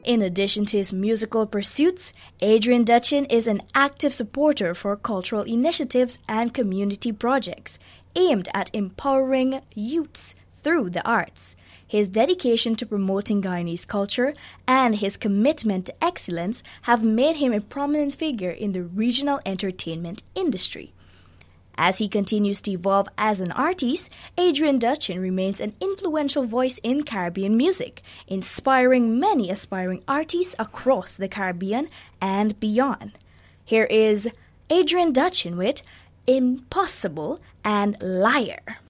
In addition to his musical pursuits, Adrian Dutchin is an active supporter for cultural initiatives and community projects aimed at empowering youths through the arts. His dedication to promoting Guyanese culture and his commitment to excellence have made him a prominent figure in the regional entertainment industry. As he continues to evolve as an artist, Adrian Dutchin remains an influential voice in Caribbean music, inspiring many aspiring artists across the Caribbean and beyond. Here is Adrian Dutchin with Impossible and Liar.